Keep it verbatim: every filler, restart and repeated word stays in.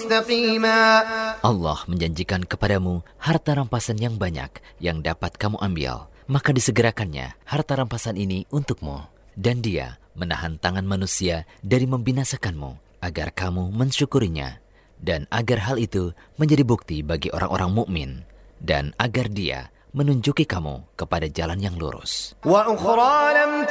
مستقيما. Allah menjanjikan kepadamu harta rampasan yang banyak yang dapat kamu ambil, maka disegerakannya harta rampasan ini untukmu. Dan Dia menahan tangan manusia dari membinasakanmu agar kamu mensyukurinya, dan agar hal itu menjadi bukti bagi orang-orang mukmin, dan agar Dia menunjuki kamu kepada jalan yang lurus.